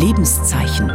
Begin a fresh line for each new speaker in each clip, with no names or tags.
Lebenszeichen.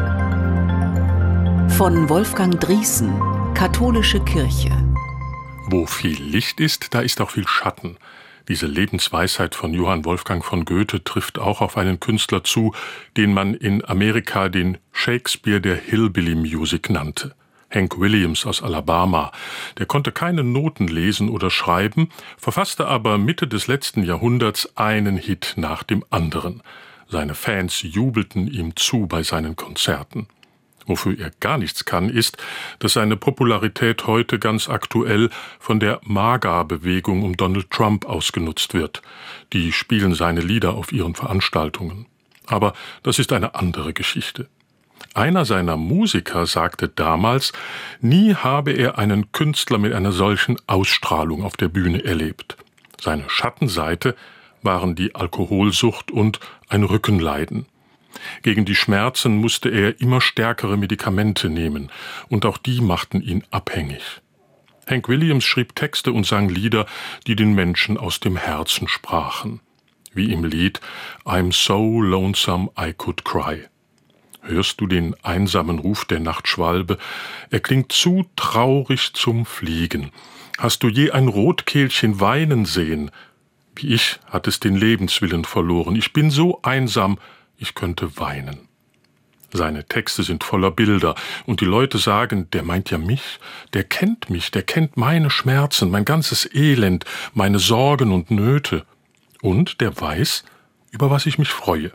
Von Wolfgang Drießen, Katholische Kirche.
Wo viel Licht ist, da ist auch viel Schatten. Diese Lebensweisheit von Johann Wolfgang von Goethe trifft auch auf einen Künstler zu, den man in Amerika den Shakespeare der Hillbilly Music nannte. Hank Williams aus Alabama. Der konnte keine Noten lesen oder schreiben, verfasste aber Mitte des letzten Jahrhunderts einen Hit nach dem anderen. Seine Fans jubelten ihm zu bei seinen Konzerten. Wofür er gar nichts kann, ist, dass seine Popularität heute ganz aktuell von der MAGA-Bewegung um Donald Trump ausgenutzt wird. Die spielen seine Lieder auf ihren Veranstaltungen. Aber das ist eine andere Geschichte. Einer seiner Musiker sagte damals, nie habe er einen Künstler mit einer solchen Ausstrahlung auf der Bühne erlebt. Seine Schattenseite waren die Alkoholsucht und ein Rückenleiden. Gegen die Schmerzen musste er immer stärkere Medikamente nehmen, und auch die machten ihn abhängig. Hank Williams schrieb Texte und sang Lieder, die den Menschen aus dem Herzen sprachen. Wie im Lied I'm so lonesome I could cry. Hörst du den einsamen Ruf der Nachtschwalbe? Er klingt zu traurig zum Fliegen. Hast du je ein Rotkehlchen weinen sehen? Wie ich hat es den Lebenswillen verloren. Ich bin so einsam, ich könnte weinen. Seine Texte sind voller Bilder, und die Leute sagen, der meint ja mich, der kennt meine Schmerzen, mein ganzes Elend, meine Sorgen und Nöte. Und der weiß, über was ich mich freue.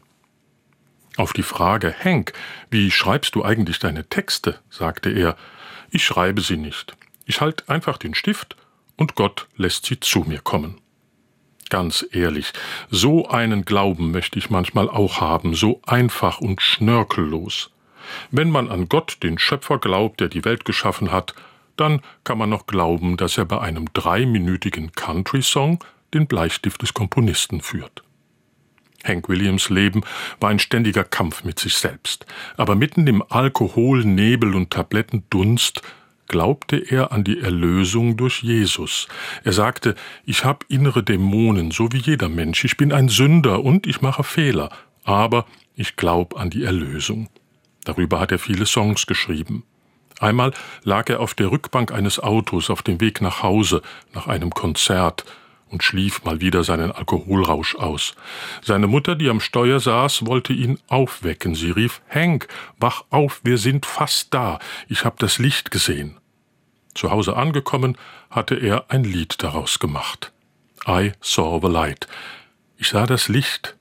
Auf die Frage, Hank, wie schreibst du eigentlich deine Texte, sagte er, ich schreibe sie nicht. Ich halte einfach den Stift und Gott lässt sie zu mir kommen. Ganz ehrlich, so einen Glauben möchte ich manchmal auch haben, so einfach und schnörkellos. Wenn man an Gott, den Schöpfer, glaubt, der die Welt geschaffen hat, dann kann man noch glauben, dass er bei einem 3-minütigen Country-Song den Bleistift des Komponisten führt. Hank Williams' Leben war ein ständiger Kampf mit sich selbst. Aber mitten im Alkohol, Nebel und Tablettendunst glaubte er an die Erlösung durch Jesus. Er sagte, ich habe innere Dämonen, so wie jeder Mensch. Ich bin ein Sünder und ich mache Fehler. Aber ich glaube an die Erlösung. Darüber hat er viele Songs geschrieben. Einmal lag er auf der Rückbank eines Autos auf dem Weg nach Hause nach einem Konzert und schlief mal wieder seinen Alkoholrausch aus. Seine Mutter, die am Steuer saß, wollte ihn aufwecken. Sie rief, Hank, wach auf, wir sind fast da. Ich habe das Licht gesehen. Zu Hause angekommen, hatte er ein Lied daraus gemacht. I saw the light. Ich sah das Licht,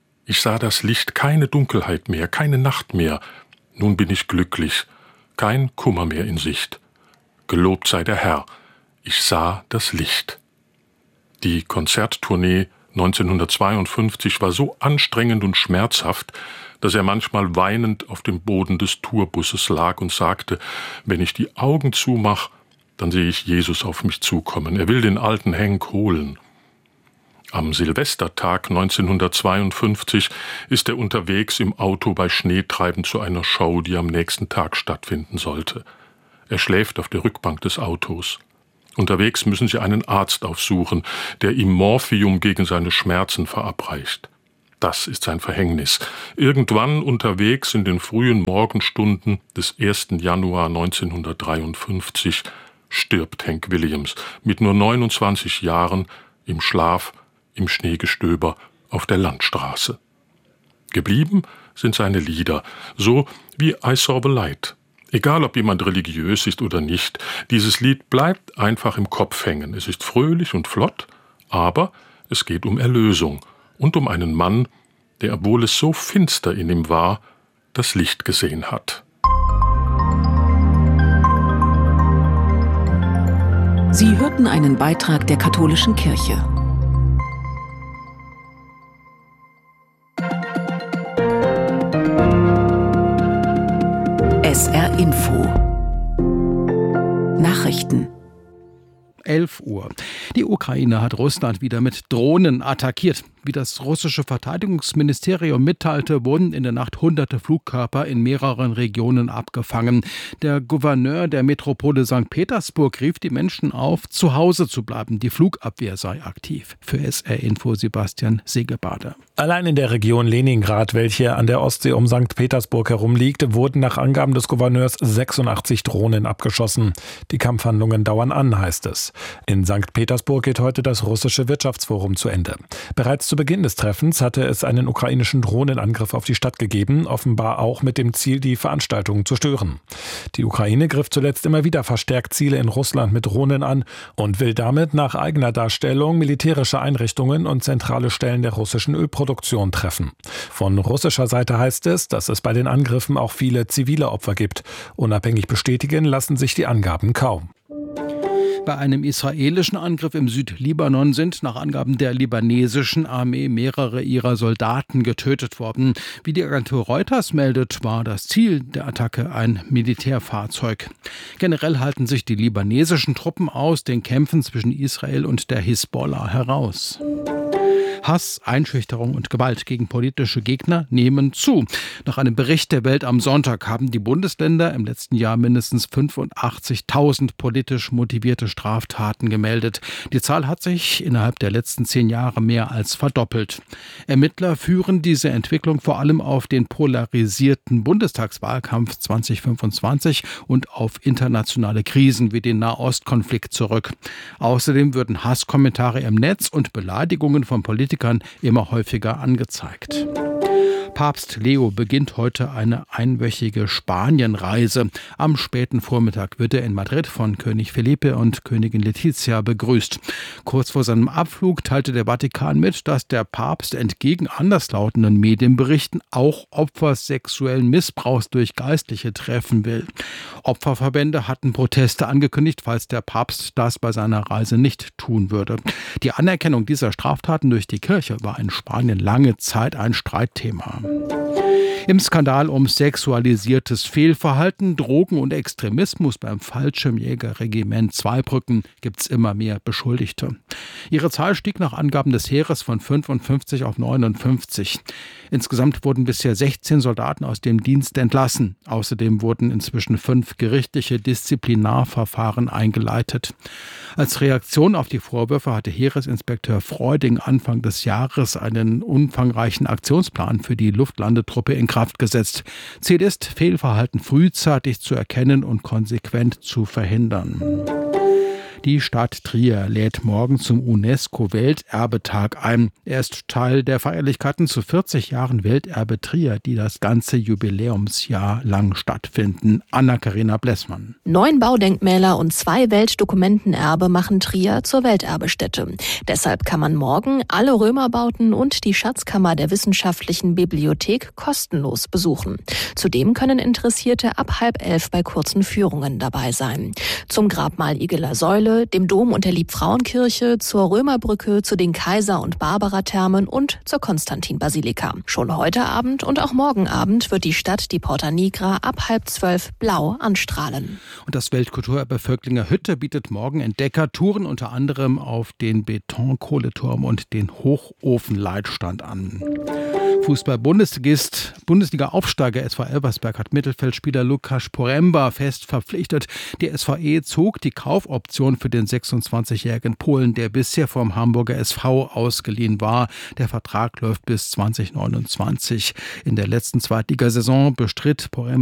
keine Dunkelheit mehr, keine Nacht mehr. Nun bin ich glücklich, kein Kummer mehr in Sicht. Gelobt sei der Herr, ich sah das Licht. Die Konzerttournee 1952 war so anstrengend und schmerzhaft, dass er manchmal weinend auf dem Boden des Tourbusses lag und sagte, wenn ich die Augen zumach, dann sehe ich Jesus auf mich zukommen. Er will den alten Hank holen. Am Silvestertag 1952 ist er unterwegs im Auto bei Schneetreiben zu einer Show, die am nächsten Tag stattfinden sollte. Er schläft auf der Rückbank des Autos. Unterwegs müssen sie einen Arzt aufsuchen, der ihm Morphium gegen seine Schmerzen verabreicht. Das ist sein Verhängnis. Irgendwann unterwegs in den frühen Morgenstunden des 1. Januar 1953 stirbt Hank Williams mit nur 29 Jahren im Schlaf, im Schneegestöber auf der Landstraße. Geblieben sind seine Lieder, so wie I Saw the Light. Egal, ob jemand religiös ist oder nicht, dieses Lied bleibt einfach im Kopf hängen. Es ist fröhlich und flott, aber es geht um Erlösung und um einen Mann, der, obwohl es so finster in ihm war, das Licht gesehen hat.
Sie hörten einen Beitrag der Katholischen Kirche. SR Info Nachrichten
11 Uhr. Die Ukraine hat Russland wieder mit Drohnen attackiert. Wie das russische Verteidigungsministerium mitteilte, wurden in der Nacht hunderte Flugkörper in mehreren Regionen abgefangen. Der Gouverneur der Metropole St. Petersburg rief die Menschen auf, zu Hause zu bleiben. Die Flugabwehr sei aktiv. Für SR Info Sebastian Segebade.
Allein in der Region Leningrad, welche an der Ostsee um St. Petersburg herumliegt, wurden nach Angaben des Gouverneurs 86 Drohnen abgeschossen. Die Kampfhandlungen dauern an, heißt es. In St. Petersburg geht heute das russische Wirtschaftsforum zu Ende. Bereits zu Beginn des Treffens hatte es einen ukrainischen Drohnenangriff auf die Stadt gegeben, offenbar auch mit dem Ziel, die Veranstaltung zu stören. Die Ukraine griff zuletzt immer wieder verstärkt Ziele in Russland mit Drohnen an und will damit nach eigener Darstellung militärische Einrichtungen und zentrale Stellen der russischen Ölproduktion treffen. Von russischer Seite heißt es, dass es bei den Angriffen auch viele zivile Opfer gibt. Unabhängig bestätigen lassen sich die Angaben kaum.
Bei einem israelischen Angriff im Südlibanon sind nach Angaben der libanesischen Armee mehrere ihrer Soldaten getötet worden. Wie die Agentur Reuters meldet, war das Ziel der Attacke ein Militärfahrzeug. Generell halten sich die libanesischen Truppen aus den Kämpfen zwischen Israel und der Hisbollah heraus. Hass, Einschüchterung und Gewalt gegen politische Gegner nehmen zu. Nach einem Bericht der Welt am Sonntag haben die Bundesländer im letzten Jahr mindestens 85.000 politisch motivierte Straftaten gemeldet. Die Zahl hat sich innerhalb der letzten 10 Jahre mehr als verdoppelt. Ermittler führen diese Entwicklung vor allem auf den polarisierten Bundestagswahlkampf 2025 und auf internationale Krisen wie den Nahostkonflikt zurück. Außerdem würden Hasskommentare im Netz und Beleidigungen von Politikern immer häufiger angezeigt. Papst Leo beginnt heute eine einwöchige Spanienreise. Am späten Vormittag wird er in Madrid von König Felipe und Königin Letizia begrüßt. Kurz vor seinem Abflug teilte der Vatikan mit, dass der Papst entgegen anderslautenden Medienberichten auch Opfer sexuellen Missbrauchs durch Geistliche treffen will. Opferverbände hatten Proteste angekündigt, falls der Papst das bei seiner Reise nicht tun würde. Die Anerkennung dieser Straftaten durch die Kirche war in Spanien lange Zeit ein Streitthema. Im Skandal um sexualisiertes Fehlverhalten, Drogen und Extremismus beim Fallschirmjägerregiment Zweibrücken gibt es immer mehr Beschuldigte. Ihre Zahl stieg nach Angaben des Heeres von 55 auf 59. Insgesamt wurden bisher 16 Soldaten aus dem Dienst entlassen. Außerdem wurden inzwischen 5 gerichtliche Disziplinarverfahren eingeleitet. Als Reaktion auf die Vorwürfe hatte Heeresinspekteur Freuding Anfang des Jahres einen umfangreichen Aktionsplan für die Luftlandetruppe in Kraft gesetzt. Ziel ist, Fehlverhalten frühzeitig zu erkennen und konsequent zu verhindern. Die Stadt Trier lädt morgen zum UNESCO-Welterbetag ein. Er ist Teil der Feierlichkeiten zu 40 Jahren Welterbe Trier, die das ganze Jubiläumsjahr lang stattfinden. Anna-Karina Blessmann.
9 Baudenkmäler und 2 Weltdokumentenerbe machen Trier zur Welterbestätte. Deshalb kann man morgen alle Römerbauten und die Schatzkammer der Wissenschaftlichen Bibliothek kostenlos besuchen. Zudem können Interessierte ab 10:30 bei kurzen Führungen dabei sein. Zum Grabmal Igeler Säule, dem Dom und der Liebfrauenkirche, zur Römerbrücke, zu den Kaiser- und Barbara-Thermen und zur Konstantin-Basilika. Schon heute Abend und auch morgen Abend wird die Stadt die Porta Nigra ab 11:30 blau anstrahlen.
Und das Weltkulturerbe Völklinger Hütte bietet morgen Entdeckertouren unter anderem auf den Betonkohleturm und den Hochofenleitstand an. Fußball-Bundesliga-Aufsteiger SV Elversberg hat Mittelfeldspieler Lukasz Poręba fest verpflichtet. Die SVE zog die Kaufoption für den 26-jährigen Polen, der bisher vom Hamburger SV ausgeliehen war. Der Vertrag läuft bis 2029. In der letzten Zweitligasaison bestritt Poręba